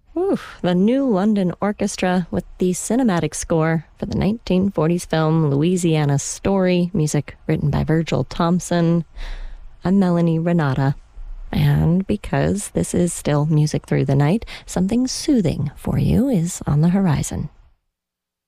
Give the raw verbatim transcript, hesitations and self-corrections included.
Oof, the New London Orchestra with the cinematic score for the nineteen forties film Louisiana Story, music written by Virgil Thompson. I'm Melanie Renata, and because this is still music through the night, something soothing for you is on the horizon.